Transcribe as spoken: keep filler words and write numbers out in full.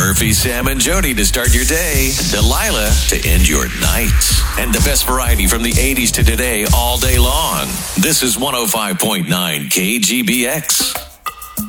Murphy, Sam, and Jody to start your day. Delilah to end your night. And the best variety from the eighties to today all day long. This is one oh five point nine K G B X.